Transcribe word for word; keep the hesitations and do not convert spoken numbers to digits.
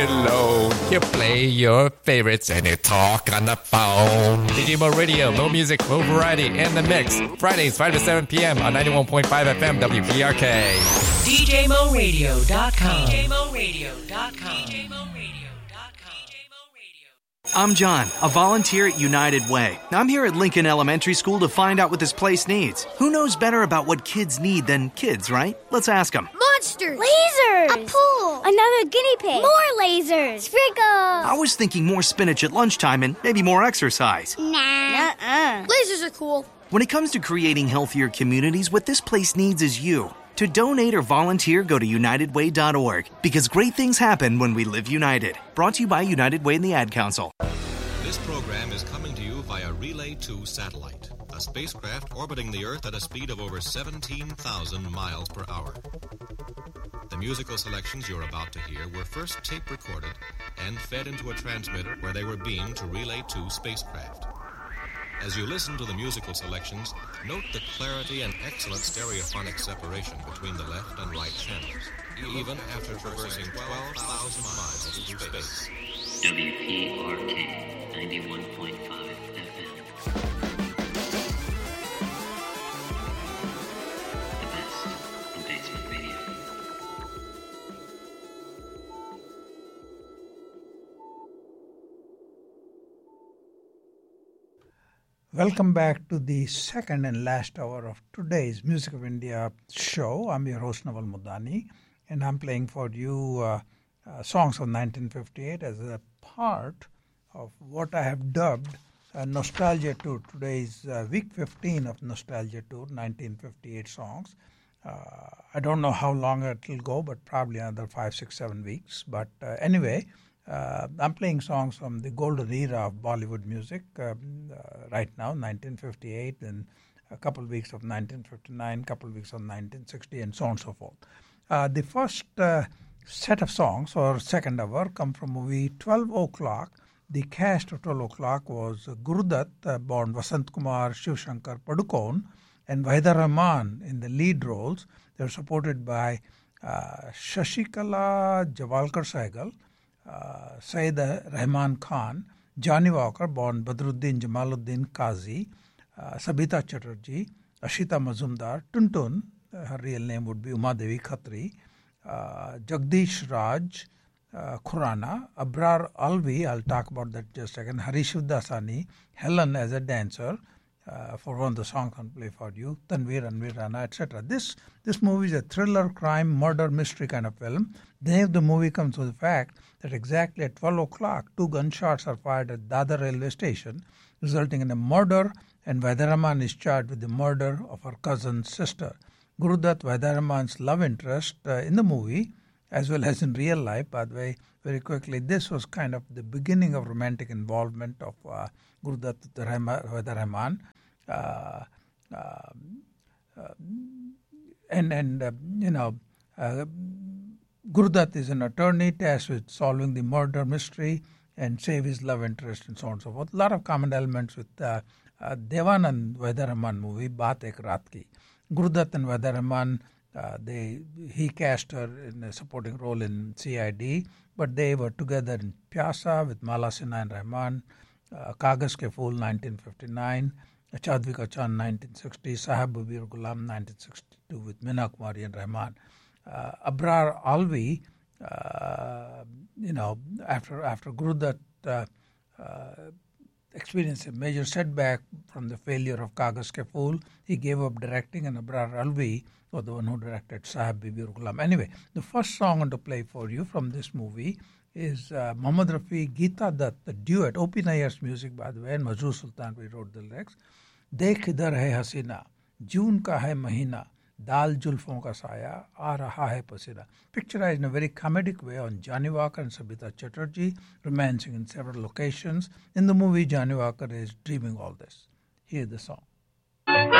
alone. You play your favorites and you talk on the phone. D J Mo Radio, Mo music, Mo variety, in the mix. Fridays, five to seven p.m. on ninety-one point five F M W P R K. D J Mo Radio dot com. D J Mo Radio dot com. D J Mo Radio. I'm John, a volunteer at United Way. I'm here at Lincoln Elementary School to find out what this place needs. Who knows better about what kids need than kids, right? Let's ask them. Monsters! Lasers! A pool! Another guinea pig! More lasers! Sprinkles! I was thinking more spinach at lunchtime and maybe more exercise. Nah. Uh-uh. Lasers are cool. When it comes to creating healthier communities, what this place needs is you. To donate or volunteer, go to united way dot org, because great things happen when we live united. Brought to you by United Way and the Ad Council. This program is coming to you via Relay two satellite, a spacecraft orbiting the Earth at a speed of over seventeen thousand miles per hour. The musical selections you're about to hear were first tape recorded and fed into a transmitter where they were beamed to Relay two spacecraft. As you listen to the musical selections, note the clarity and excellent stereophonic separation between the left and right channels, even after traversing twelve thousand miles through space. W P R K ninety-one point five F M. The best in basement radio. Welcome back to the second and last hour of today's Music of India show. I'm your host, Naval Mudani, and I'm playing for you uh, uh, songs of nineteen fifty-eight as a part of what I have dubbed uh, Nostalgia Tour. Today's uh, week fifteen of Nostalgia Tour, nineteen fifty-eight songs. Uh, I don't know how long it will go, but probably another five, six, seven weeks. But uh, anyway, Uh, I'm playing songs from the golden era of Bollywood music um, uh, right now, nineteen fifty-eight, and a couple of weeks of nineteen fifty-nine, a couple of weeks of nineteen sixty, and so on and so forth. Uh, the first uh, set of songs, or second hour, come from movie twelve o'clock. The cast of twelve o'clock was Gurudutt, uh, born Vasant Kumar, Shiv Shankar Padukone, and Wahidah Rahman in the lead roles. They were supported by uh, Shashikala Javalkar Sehgal, Uh, Syed Rahman Khan, Johnny Walker, born Badruddin Jamaluddin Qazi, uh, Sabita Chatterjee, Ashita Mazumdar, Tuntun, uh, her real name would be Uma Devi Khatri, uh, Jagdish Raj, uh, Khurana, Abrar Alvi, I'll talk about that just a second, Harish Dasani, Helen as a dancer, uh, for one of the songs I'll play for you, Tanveer, Anveer Rana, et cetera. This this movie is a thriller, crime, murder, mystery kind of film. The name of the movie comes from the fact that exactly at twelve o'clock, two gunshots are fired at Dadar railway station, resulting in a murder, and Wahidah Rahman is charged with the murder of her cousin's sister. Gurudutt, Wahidah Rahman's love interest uh, in the movie, as well as in real life, by the way, very quickly, this was kind of the beginning of romantic involvement of uh, Gurudutt with Wahidah Rahman. Uh, uh, uh, and, and uh, you know, uh, Gurudutt is an attorney tasked with solving the murder mystery and save his love interest and so on and so forth. A lot of common elements with uh, uh, Devanand Wahidah Rahman movie, Baat Ek Raat Ki. Gurudutt and Wahidah Rahman, uh, they he cast her in a supporting role in C I D, but they were together in Pyasa with Mala Sinha and Rahman, uh, Kaagaz Ke Phool nineteen fifty-nine, Chaudhry Ka Chand nineteen sixty, Sahab Babir Ghulam nineteen sixty-two with Meena Kumari and Rahman. Uh, Abrar Alvi, uh, you know, after after Gurudutt uh, uh, experienced a major setback from the failure of Kaagaz Ke Phool, he gave up directing, and Abrar Alvi was the one who directed Sahab Babir Ghulam. Anyway, the first song I want to play for you from this movie is uh, Mohammad Rafi, Geeta Dutt, the duet, O P Nayyar's music, by the way, and Mazhar Sultanpuri wrote the lyrics. Dekh idhar hai hasina, June ka hai mahina, Dal Julfon ka saya, aa raha hai pasina. Picturized in a very comedic way on Johnny Walker and Sabita Chatterjee, romancing in several locations. In the movie, Johnny Walker is dreaming all this. Hear the song.